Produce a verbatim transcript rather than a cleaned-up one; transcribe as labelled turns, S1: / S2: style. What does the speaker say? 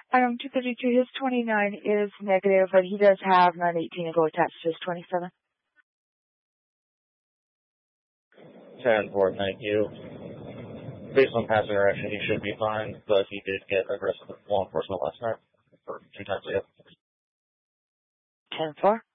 S1: Item two thirty-two, his twenty-nine is negative, but he does have nine eighteen to go attached to his twenty-seven.
S2: ten four, thank you. Based on past interaction, he should be fine, but he did get aggressive with law enforcement last night, or two times ago.
S1: ten four.